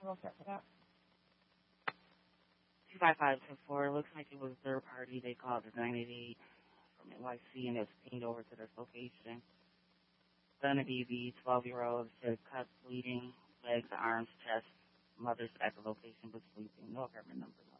we'll set it up. 25524. Looks like it was third party. They called the 988 from NYC and it was pinged over to this location. Son of EV, 12-year-old, said cuts, bleeding, legs, arms, chest. Mother's at the location but sleeping. No apartment number.